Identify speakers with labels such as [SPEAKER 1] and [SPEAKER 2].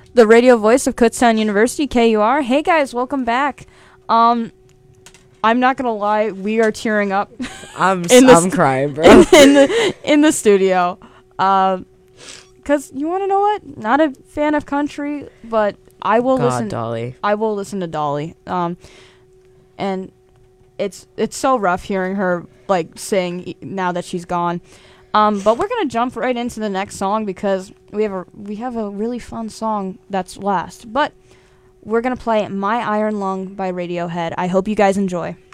[SPEAKER 1] the radio voice of Kutztown University, KUR. Hey guys, welcome back. I'm not gonna lie, we are tearing up.
[SPEAKER 2] I'm crying, bro.
[SPEAKER 1] in the studio. Cause you want to know what? Not a fan of country, but I will listen.
[SPEAKER 2] Dolly.
[SPEAKER 1] I will listen to Dolly. And it's so rough hearing her like sing now that she's gone. But we're gonna jump right into the next song because we have a really fun song that's last. But we're gonna play "My Iron Lung" by Radiohead. I hope you guys enjoy.